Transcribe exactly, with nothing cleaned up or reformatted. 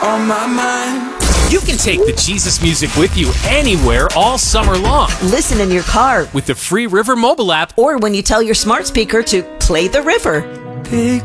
on my mind. You can take the Jesus music with you anywhere all summer long Listen in your car with the free River mobile app. or when you tell your smart speaker to play the river. Big